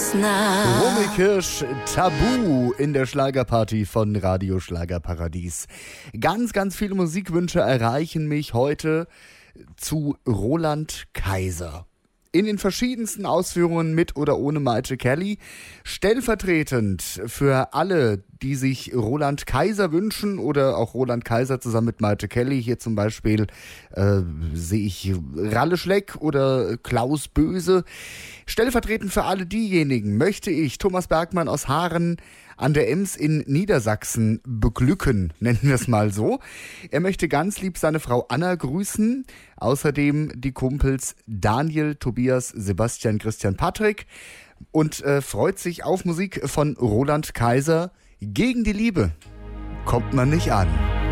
Romy Kirsch, Tabu in der Schlagerparty von Radio Schlagerparadies. Ganz, ganz viele Musikwünsche erreichen mich heute zu Roland Kaiser. In den verschiedensten Ausführungen mit oder ohne Maite Kelly. Stellvertretend für alle, die sich Roland Kaiser wünschen oder auch Roland Kaiser zusammen mit Maite Kelly. Hier zum Beispiel sehe ich Ralle Schleck oder Klaus Böse. Stellvertretend für alle diejenigen möchte ich Thomas Bergmann aus Haaren an der Ems in Niedersachsen beglücken, nennen wir es mal so. Er möchte ganz lieb seine Frau Anna grüßen, außerdem die Kumpels Daniel, Tobias, Sebastian, Christian, Patrick und freut sich auf Musik von Roland Kaiser. Gegen die Liebe kommt man nicht an.